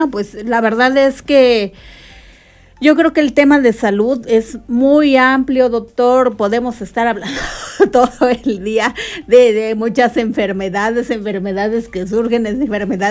Pues la verdad es que yo creo que el tema de salud es muy amplio, doctor. Podemos estar hablando todo el día de muchas enfermedades que surgen, enfermedades